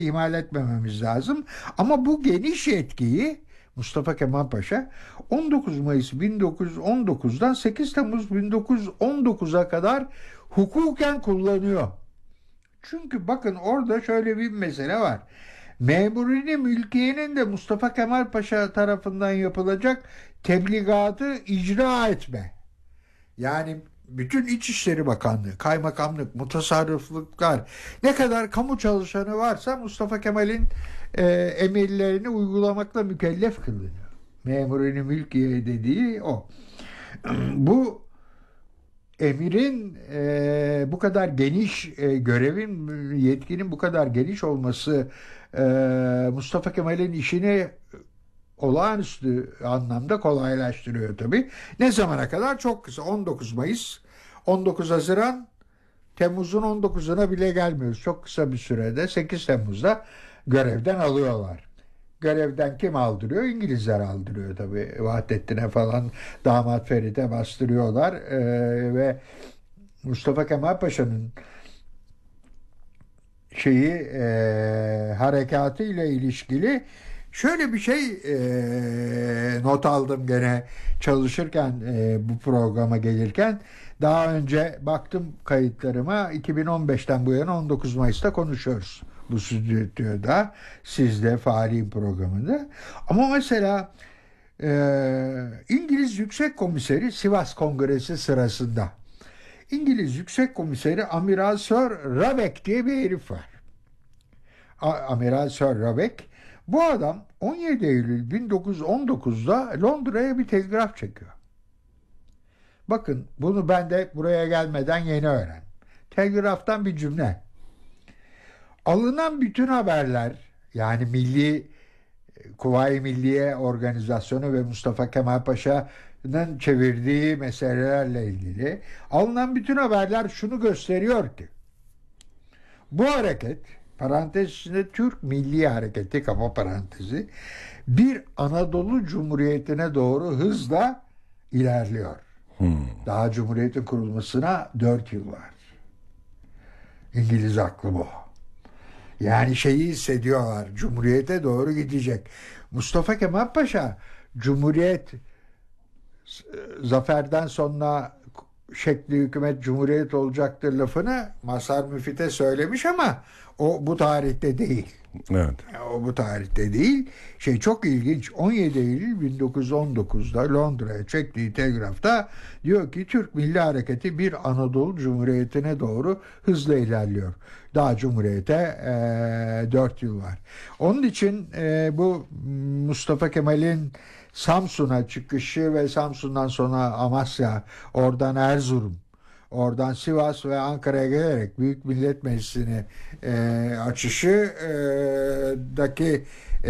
ihmal etmememiz lazım. Ama bu geniş yetkiyi Mustafa Kemal Paşa 19 Mayıs 1919'dan 8 Temmuz 1919'a kadar hukuken kullanıyor. Çünkü bakın orada şöyle bir mesele var. Memurine mülkiyenin de Mustafa Kemal Paşa tarafından yapılacak tebligatı icra etme. Yani bütün İçişleri Bakanlığı, kaymakamlık, mutasarrıflıklar, ne kadar kamu çalışanı varsa Mustafa Kemal'in emirlerini uygulamakla mükellef kılınıyor. Memurine mülkiye dediği o. Bu emirin bu kadar geniş görevin, yetkinin bu kadar geniş olması Mustafa Kemal'in işini olağanüstü anlamda kolaylaştırıyor tabii. Ne zamana kadar? Çok kısa. 19 Mayıs, 19 Haziran, Temmuz'un 19'una bile gelmiyoruz. Çok kısa bir sürede 8 Temmuz'da görevden alıyorlar. Görevden kim aldırıyor? İngilizler aldırıyor tabii. Vahdettin'e falan, damat Ferit'e bastırıyorlar. Ve Mustafa Kemal Paşa'nın harekatı ile ilişkili şöyle bir şey not aldım gene çalışırken, bu programa gelirken. Daha önce baktım kayıtlarıma, 2015'ten bu yana 19 Mayıs'ta konuşuyoruz bu stüdyoda, sizde Fahri programında. Ama mesela İngiliz Yüksek Komiseri Sivas Kongresi sırasında, İngiliz Yüksek Komiseri Amiral Sir Rabeck diye bir herif var. Amiral Sir Rabeck. Bu adam 17 Eylül 1919'da Londra'ya bir telgraf çekiyor. Bakın, bunu ben de buraya gelmeden yeni öğrendim. Telgraftan bir cümle. Alınan bütün haberler, yani Kuvayi Milliye Organizasyonu ve Mustafa Kemal Paşa'nın çevirdiği meselelerle ilgili alınan bütün haberler şunu gösteriyor ki bu hareket, parantez içinde Türk Milli Hareketi, kapa parantezi, bir Anadolu Cumhuriyeti'ne doğru hızla ilerliyor. Daha Cumhuriyet'in kurulmasına 4 yıl var. İngiliz aklı bu. Yani şeyi hissediyorlar, Cumhuriyet'e doğru gidecek. Mustafa Kemal Paşa, Cumhuriyet zaferden sonra şekli hükümet Cumhuriyet olacaktır lafını Mazhar Müfit'e söylemiş ama o bu tarihte değil. Evet. O bu tarihte değil. Çok ilginç. 17 Eylül 1919'da Londra'ya çektiği telgrafta diyor ki Türk Milli Hareketi bir Anadolu Cumhuriyeti'ne doğru hızla ilerliyor. Daha Cumhuriyet'e 4 yıl var. Onun için bu Mustafa Kemal'in Samsun'a çıkışı ve Samsun'dan sonra Amasya, oradan Erzurum, oradan Sivas ve Ankara'ya gelerek Büyük Millet Meclisi'ni açışı daki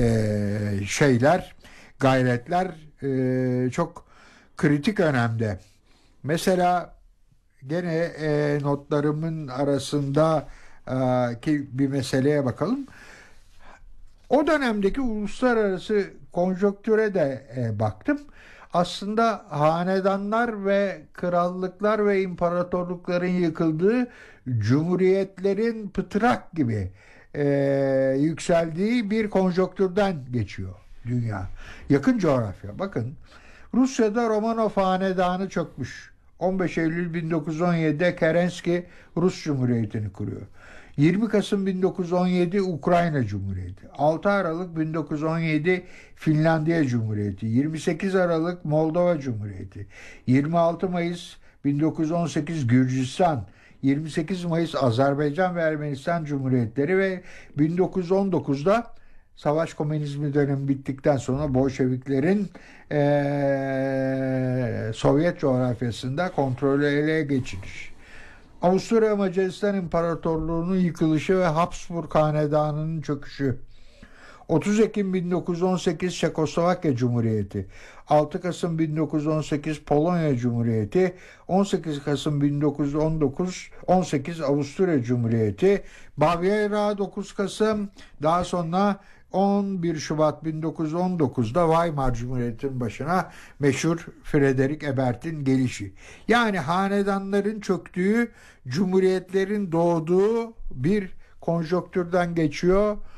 gayretler çok kritik önemde. Mesela gene notlarımın arasında ki bir meseleye bakalım. O dönemdeki uluslararası konjonktüre de baktım. Aslında hanedanlar ve krallıklar ve imparatorlukların yıkıldığı, cumhuriyetlerin pıtrak gibi yükseldiği bir konjonktürden geçiyor dünya. Yakın coğrafya. Bakın, Rusya'da Romanov hanedanı çökmüş. 15 Eylül 1917'de Kerenski Rus Cumhuriyeti'ni kuruyor. 20 Kasım 1917 Ukrayna Cumhuriyeti, 6 Aralık 1917 Finlandiya Cumhuriyeti, 28 Aralık Moldova Cumhuriyeti, 26 Mayıs 1918 Gürcistan, 28 Mayıs Azerbaycan ve Ermenistan Cumhuriyetleri ve 1919'da savaş komünizmi dönemi bittikten sonra Bolşeviklerin Sovyet coğrafyasında kontrolü ele geçiriş. Avusturya Macaristan İmparatorluğu'nun yıkılışı ve Habsburg Hanedanı'nın çöküşü. 30 Ekim 1918 Çekoslovakya Cumhuriyeti, 6 Kasım 1918 Polonya Cumhuriyeti, 18 Kasım 1918 Avusturya Cumhuriyeti, Bavyera 9 Kasım, daha sonra 11 Şubat 1919'da Weimar Cumhuriyeti'nin başına meşhur Friedrich Ebert'in gelişi. Yani hanedanların çöktüğü, cumhuriyetlerin doğduğu bir konjonktürden geçiyor